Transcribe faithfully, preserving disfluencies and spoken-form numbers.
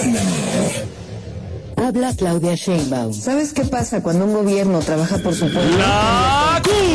Habla Claudia Sheinbaum. ¿Sabes qué pasa cuando un gobierno trabaja por su pueblo? La